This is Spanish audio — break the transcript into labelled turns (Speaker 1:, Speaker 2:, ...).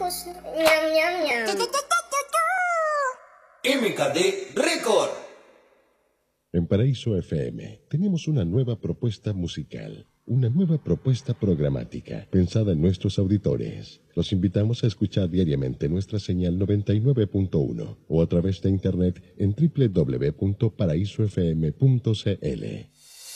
Speaker 1: huevos. Ñam, ñam, ñam.
Speaker 2: MKD Record.
Speaker 3: En Paraíso FM tenemos una nueva propuesta musical, una nueva propuesta programática pensada en nuestros auditores. Los invitamos a escuchar diariamente nuestra señal 99.1 o a través de internet en www.paraisofm.cl.